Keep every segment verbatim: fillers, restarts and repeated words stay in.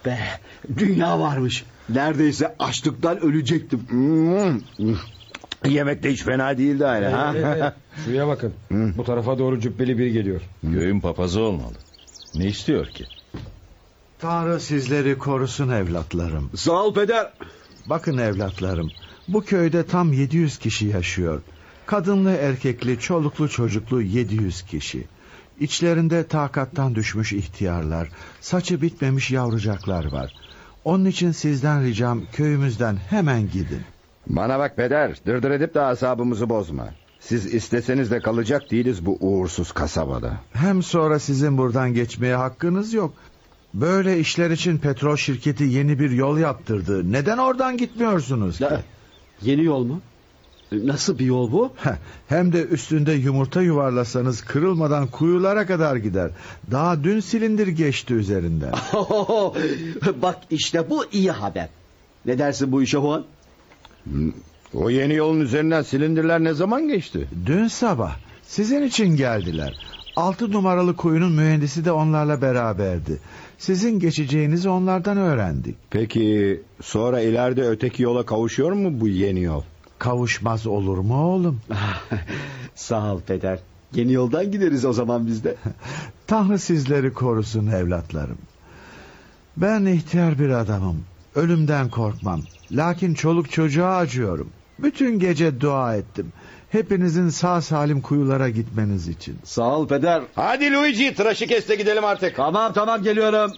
Oh be, dünya varmış. Neredeyse açlıktan ölecektim. Hmm. Yemek de hiç fena değildi aynı. Evet, ha? evet, evet. Şuraya bakın. Bu tarafa doğru cübbeli biri geliyor. Köyün papazı olmalı. Ne istiyor ki? Tanrı sizleri korusun evlatlarım. Sağ ol peder. Bakın evlatlarım, bu köyde tam yedi yüz kişi yaşıyor. Kadınlı erkekli çoluklu çocuklu yedi yüz kişi. İçlerinde takattan düşmüş ihtiyarlar, saçı bitmemiş yavrucaklar var. Onun için sizden ricam köyümüzden hemen gidin. Bana bak peder, dırdır edip de asabımızı bozma. Siz isteseniz de kalacak değiliz bu uğursuz kasabada. Hem sonra sizin buradan geçmeye hakkınız yok. Böyle işler için petrol şirketi yeni bir yol yaptırdı. Neden oradan gitmiyorsunuz ki? Ya, yeni yol mu? Nasıl bir yol bu? Hem de üstünde yumurta yuvarlasanız kırılmadan kuyulara kadar gider. Daha dün silindir geçti üzerinden. Bak işte bu iyi haber. Ne dersin bu işe Juan? O yeni yolun üzerinden silindirler ne zaman geçti? Dün sabah sizin için geldiler. Altı numaralı kuyunun mühendisi de onlarla beraberdi. Sizin geçeceğinizi onlardan öğrendik. Peki sonra ileride öteki yola kavuşuyor mu bu yeni yol? Kavuşmaz olur mu oğlum? Sağ ol peder. Yeni yoldan gideriz o zaman biz de. Tanrı sizleri korusun evlatlarım. Ben ihtiyar bir adamım. Ölümden korkmam. Lakin çoluk çocuğa acıyorum. Bütün gece dua ettim. Hepinizin sağ salim kuyulara gitmeniz için. Sağ ol peder. Hadi Luigi, tıraşı kes de gidelim artık. Tamam tamam geliyorum.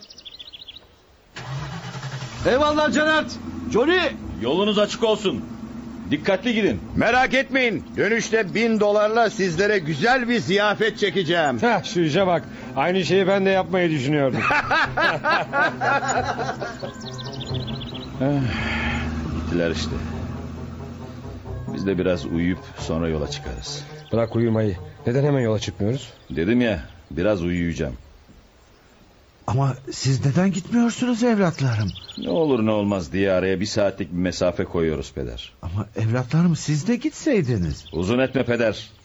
Eyvallah Cennet. Johnny. Yolunuz açık olsun. Dikkatli gidin. Merak etmeyin, dönüşte bin dolarla sizlere güzel bir ziyafet çekeceğim. Heh, şu işe bak. Aynı şeyi ben de yapmayı düşünüyordum. Gittiler işte. Biz de biraz uyuyup sonra yola çıkarız. Bırak uyumayı. Neden hemen yola çıkmıyoruz? Dedim ya, biraz uyuyacağım. Ama siz neden gitmiyorsunuz evlatlarım? Ne olur ne olmaz diye araya bir saatlik bir mesafe koyuyoruz peder. Ama evlatlarım siz de gitseydiniz. Uzun etme peder.